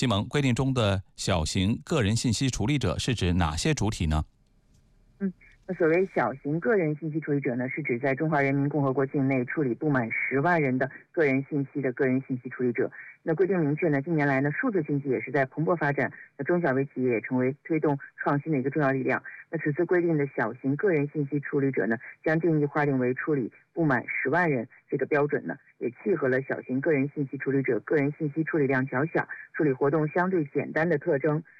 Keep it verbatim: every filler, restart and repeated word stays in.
西蒙，规定中的小型个人信息处理者是指哪些主体呢？ 嗯，那所谓小型个人信息处理者呢，是指在中华人民共和国境内处理不满十万人的个人信息的个人信息处理者。那规定明确呢，近年来呢，数字经济也是在蓬勃发展，那中小微企业也成为推动创新的一个重要力量。那此次规定的小型个人信息处理者呢，将定义划定为处理不满十万人这个标准呢，也契合了小型个人信息处理者个人信息处理量较小、处理活动相对简单的特征。